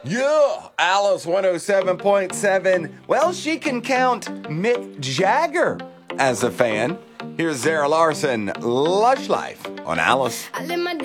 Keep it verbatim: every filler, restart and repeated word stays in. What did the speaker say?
Yeah, Alice one oh seven point seven. Well, she can count Mick Jagger as a fan. Here's Zara Larsson, Lush Life on Alice.